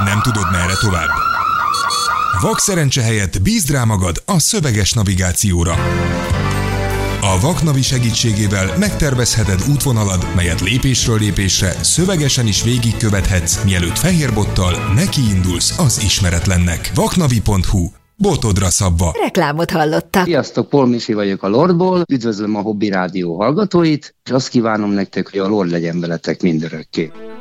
Nem tudod, merre tovább? Vakszerencse helyett bízd rá magad a szöveges navigációra. A Vaknavi segítségével megtervezheted útvonalad, melyet lépésről lépésre szövegesen is végigkövethetsz, mielőtt fehérbottal nekiindulsz az ismeretlennek. Vaknavi.hu. Botodra szabva. Reklámot hallotta. Sziasztok, Paul Misi vagyok a Lordból, üdvözlöm a Hobby Rádió hallgatóit, és azt kívánom nektek, hogy a Lord legyen veletek mindörökké.